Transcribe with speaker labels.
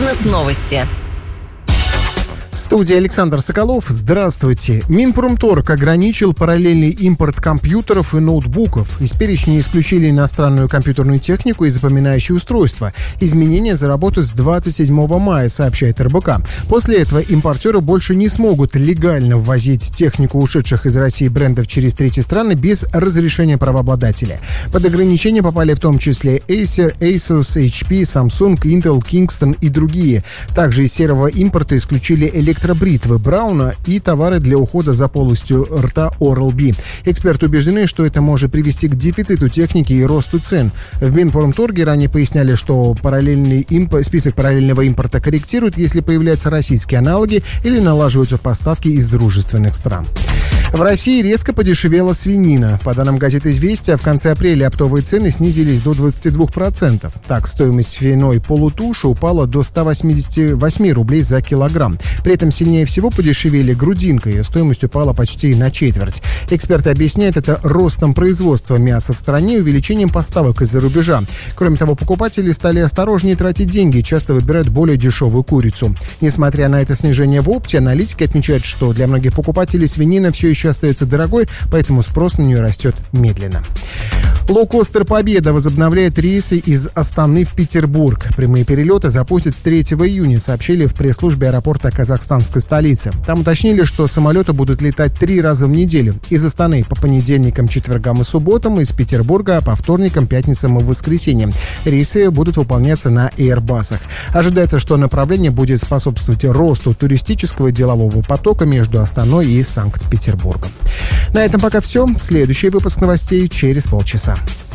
Speaker 1: Бизнес-новости.
Speaker 2: В студии Александр Соколов. Здравствуйте. Минпромторг ограничил параллельный импорт компьютеров и ноутбуков. Из перечня исключили иностранную компьютерную технику и запоминающие устройства. Изменения заработают с 27 мая, сообщает РБК. После этого импортеры больше не смогут легально ввозить технику ушедших из России брендов через третьи страны без разрешения правообладателя. Под ограничения попали в том числе Acer, Asus, HP, Samsung, Intel, Kingston и другие. Также из серого импорта исключили электробритвы Брауна и товары для ухода за полостью рта Oral-B. Эксперты убеждены, что это может привести к дефициту техники и росту цен. В Минпромторге ранее поясняли, что список параллельного импорта корректируют, если появляются российские аналоги или налаживаются поставки из дружественных стран. В России резко подешевела свинина. По данным газеты «Известия», в конце апреля оптовые цены снизились до 22%. Так, стоимость свиной полутуши упала до 188 рублей за килограмм. При этом сильнее всего подешевели грудинка. Ее стоимость упала почти на четверть. Эксперты объясняют это ростом производства мяса в стране и увеличением поставок из-за рубежа. Кроме того, покупатели стали осторожнее тратить деньги и часто выбирают более дешевую курицу. Несмотря на это снижение в опте, аналитики отмечают, что для многих покупателей свинина все еще остается дорогой, поэтому спрос на нее растет медленно. Лоукостер «Победа» возобновляет рейсы из Астаны в Петербург. Прямые перелеты запустят с 3 июня, сообщили в пресс-службе аэропорта казахстанской столицы. Там уточнили, что самолеты будут летать 3 раза в неделю. Из Астаны по понедельникам, четвергам и субботам, из Петербурга по вторникам, пятницам и воскресеньям. Рейсы будут выполняться на Airbus'ах. Ожидается, что направление будет способствовать росту туристического и делового потока между Астаной и Санкт-Петербургом. На этом пока все. Следующий выпуск новостей через полчаса.